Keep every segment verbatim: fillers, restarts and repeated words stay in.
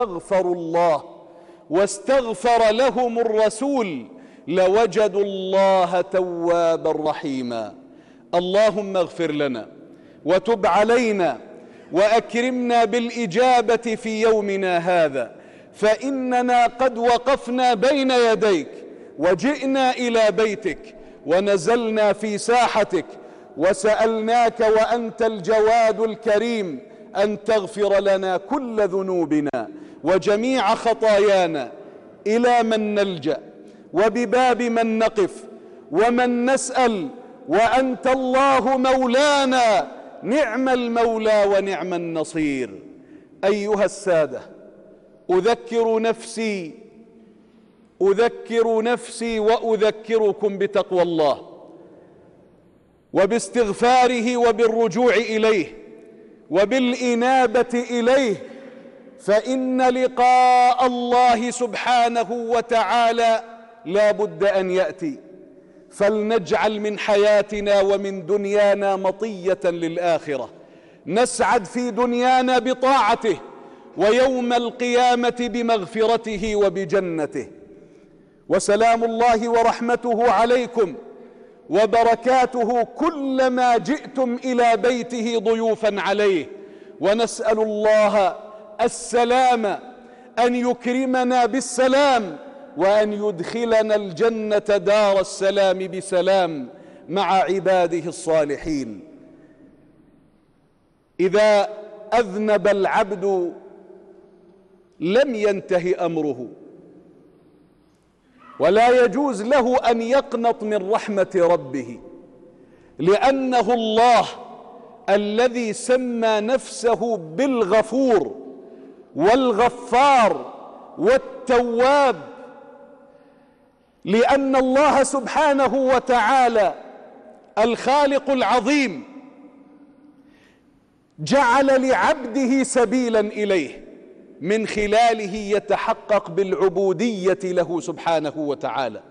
استغفروا الله واستغفر لهم الرسول لوجدوا الله توابا رحيما. اللهم اغفر لنا وتب علينا وأكرمنا بالإجابة في يومنا هذا، فإننا قد وقفنا بين يديك وجئنا إلى بيتك ونزلنا في ساحتك وسألناك وأنت الجواد الكريم أن تغفر لنا كل ذنوبنا وجميع خطايانا، إلى من نلجأ وبباب من نقف ومن نسأل، وأنت الله مولانا، نعم المولى ونعم النصير. أيها السادة، أذكر نفسي أذكر نفسي وأذكركم بتقوى الله وباستغفاره وبالرجوع إليه وبالإنابة إليه، فإن لقاء الله سبحانه وتعالى لا بد أن يأتي. فلنجعل من حياتنا ومن دنيانا مطية للآخرة، نسعد في دنيانا بطاعته ويوم القيامة بمغفرته وبجنته. وسلام الله ورحمته عليكم وبركاته كلما جئتم إلى بيته ضيوفا عليه، ونسأل الله السلام، أن يكرمنا بالسلام وأن يدخلنا الجنة دار السلام بسلام مع عباده الصالحين. إذا أذنب العبد لم ينتهي أمره، ولا يجوز له أن يقنط من رحمة ربه، لأنه الله الذي سمى نفسه بالغفور والغفار والتواب، لأن الله سبحانه وتعالى الخالق العظيم جعل لعبده سبيلا إليه من خلاله يتحقق بالعبودية له سبحانه وتعالى.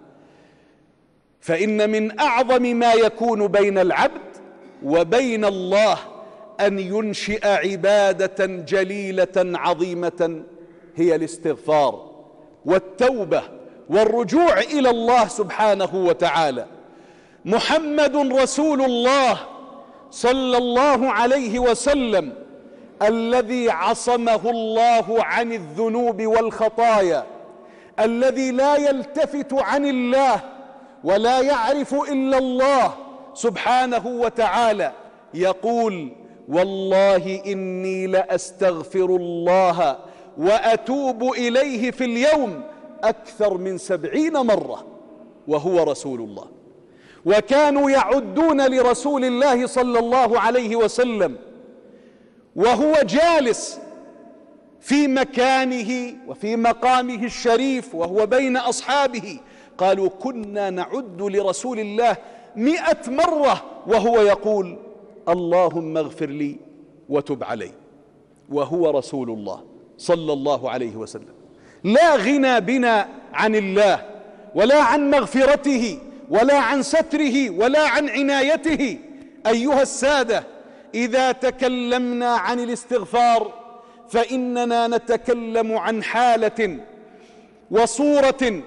فإن من أعظم ما يكون بين العبد وبين الله أن ينشئ عبادة جليلة عظيمة هي الاستغفار والتوبة والرجوع إلى الله سبحانه وتعالى. محمد رسول الله صلى الله عليه وسلم الذي عصمه الله عن الذنوب والخطايا، الذي لا يلتفت عن الله ولا يعرف إلا الله سبحانه وتعالى، يقول: والله إني لأستغفر الله وأتوب إليه في اليوم أكثر من سبعين مرة، وهو رسول الله. وكانوا يعدون لرسول الله صلى الله عليه وسلم وهو جالس في مكانه وفي مقامه الشريف وهو بين أصحابه، قالوا: كنا نعد لرسول الله مئة مرة وهو يقول: اللهم اغفر لي وتب علي، وهو رسول الله صلى الله عليه وسلم. لا غنى بنا عن الله ولا عن مغفرته ولا عن ستره ولا عن عنايته. أيها السادة، إذا تكلمنا عن الاستغفار فإننا نتكلم عن حالة وصورة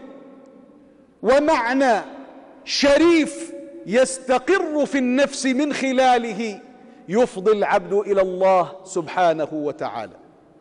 ومعنى شريف يستقر في النفس، من خلاله يفضي العبد إلى الله سبحانه وتعالى.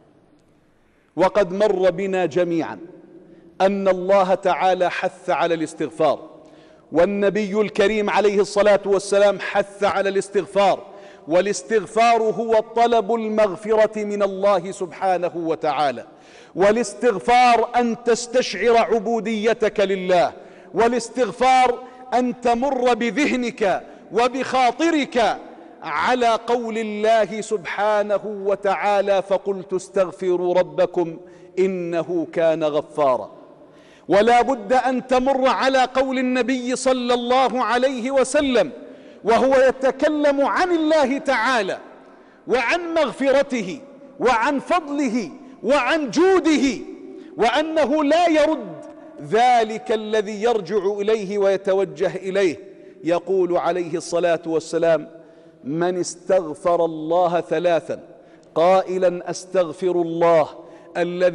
وقد مر بنا جميعا أن الله تعالى حث على الاستغفار، والنبي الكريم عليه الصلاة والسلام حث على الاستغفار، والاستغفار هو طلب المغفرة من الله سبحانه وتعالى، والاستغفار أن تستشعر عبوديتك لله، والاستغفار أن تمر بذهنك وبخاطرك على قول الله سبحانه وتعالى: فقلت استغفروا ربكم إنه كان غفارا. ولا بد أن تمر على قول النبي صلى الله عليه وسلم وهو يتكلم عن الله تعالى وعن مغفرته وعن فضله وعن جوده، وأنه لا يرد ذلك الذي يرجع إليه ويتوجه إليه. يقول عليه الصلاة والسلام: من استغفر الله ثلاثا قائلا: أستغفر الله الذي